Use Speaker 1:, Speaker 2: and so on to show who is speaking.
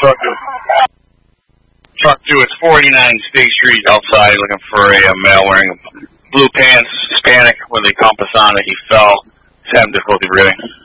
Speaker 1: Truck 2 is 49 State Street outside looking for a male wearing blue pants, Hispanic, with a compass on it. He fell. He's having difficulty breathing.